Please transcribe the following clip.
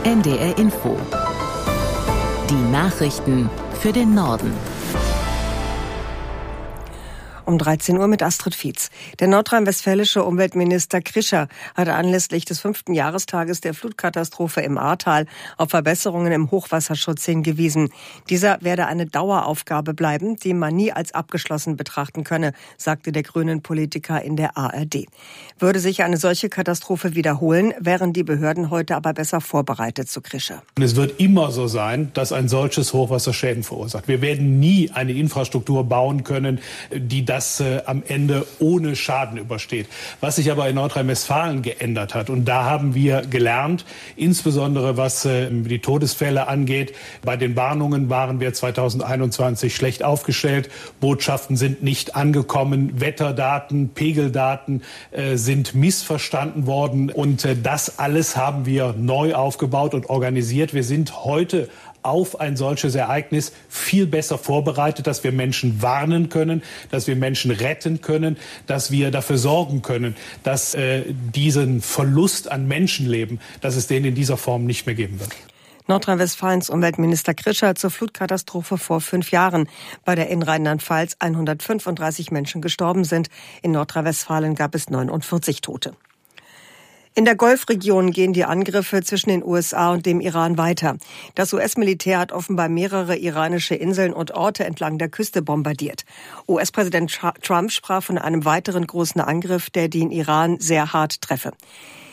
NDR Info. Die Nachrichten für den Norden. Um 13 Uhr mit Astrid Fietz. Der nordrhein-westfälische Umweltminister Krischer hat anlässlich des 5. Jahrestages der Flutkatastrophe im Ahrtal auf Verbesserungen im Hochwasserschutz hingewiesen. Dieser werde eine Daueraufgabe bleiben, die man nie als abgeschlossen betrachten könne, sagte der grünen Politiker in der ARD. Würde sich eine solche Katastrophe wiederholen, wären die Behörden heute aber besser vorbereitet, zu Krischer. Es wird immer so sein, dass ein solches Hochwasser Schäden verursacht. Wir werden nie eine Infrastruktur bauen können, die das am Ende ohne Schaden übersteht. Was sich aber in Nordrhein-Westfalen geändert hat, und da haben wir gelernt, insbesondere was die Todesfälle angeht. Bei den Warnungen waren wir 2021 schlecht aufgestellt. Botschaften sind nicht angekommen. Wetterdaten, Pegeldaten sind missverstanden worden. Und das alles haben wir neu aufgebaut und organisiert. Wir sind heute auf ein solches Ereignis viel besser vorbereitet, dass wir Menschen warnen können, dass wir Menschen retten können, dass wir dafür sorgen können, dass diesen Verlust an Menschenleben, dass es den in dieser Form nicht mehr geben wird. Nordrhein-Westfalens Umweltminister Krischer zur Flutkatastrophe vor 5 Jahren, bei der in Rheinland-Pfalz 135 Menschen gestorben sind. In Nordrhein-Westfalen gab es 49 Tote. In der Golfregion gehen die Angriffe zwischen den USA und dem Iran weiter. Das US-Militär hat offenbar mehrere iranische Inseln und Orte entlang der Küste bombardiert. US-Präsident Trump sprach von einem weiteren großen Angriff, der den Iran sehr hart treffe.